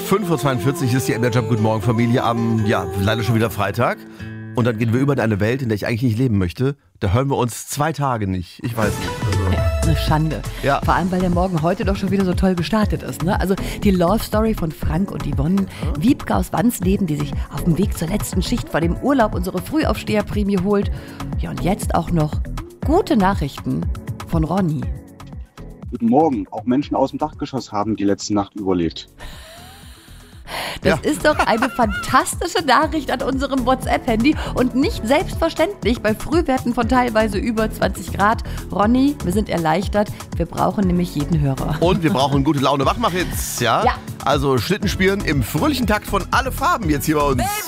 5:42 Uhr ist die MDR-Job Guten Morgen Familie am, leider schon wieder Freitag. Und dann gehen wir über in eine Welt, in der ich eigentlich nicht leben möchte. Da hören wir uns 2 Tage nicht. Ich weiß nicht. Eine Schande. Ja. Vor allem, weil der Morgen heute doch schon wieder so toll gestartet ist. Ne? Also die Love Story von Frank und Yvonne, Wiebke aus Wansleben, die sich auf dem Weg zur letzten Schicht vor dem Urlaub unsere Frühaufsteherprämie holt. Ja, und jetzt auch noch gute Nachrichten von Ronny. Guten Morgen. Auch Menschen aus dem Dachgeschoss haben die letzte Nacht überlebt. Das ist doch eine fantastische Nachricht an unserem WhatsApp-Handy und nicht selbstverständlich bei Frühwerten von teilweise über 20 Grad. Ronny, wir sind erleichtert. Wir brauchen nämlich jeden Hörer. Und wir brauchen gute Laune. Wachmach jetzt, ja? Ja. Also Schlittenspielen im fröhlichen Takt von Alle Farben jetzt hier bei uns.